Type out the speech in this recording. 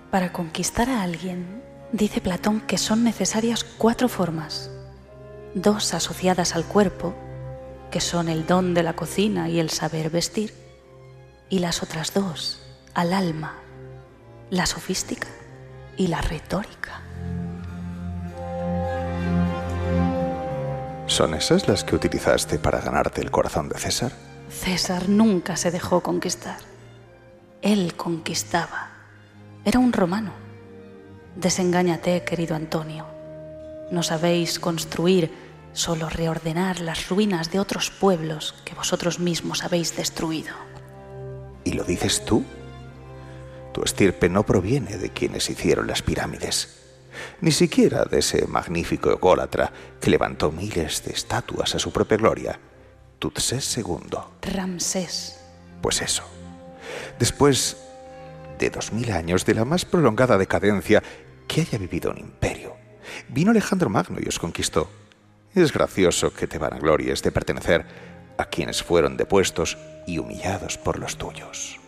Para conquistar a alguien, dice Platón que son necesarias 4 formas. 2 asociadas al cuerpo, que son el don de la cocina y el saber vestir, y las otras 2 al alma, la sofística y la retórica. ¿Son esas las que utilizaste para ganarte el corazón de César? César nunca se dejó conquistar. Él conquistaba. Era un romano. Desengáñate, querido Antonio. No sabéis construir, solo reordenar las ruinas de otros pueblos que vosotros mismos habéis destruido. ¿Y lo dices tú? Tu estirpe no proviene de quienes hicieron las pirámides, ni siquiera de ese magnífico ególatra que levantó miles de estatuas a su propia gloria, Tutmés II. Ramsés. Pues eso. Después de 2000 años de la más prolongada decadencia que haya vivido un imperio, vino Alejandro Magno y os conquistó. Es gracioso que te vanaglories de pertenecer a quienes fueron depuestos y humillados por los tuyos.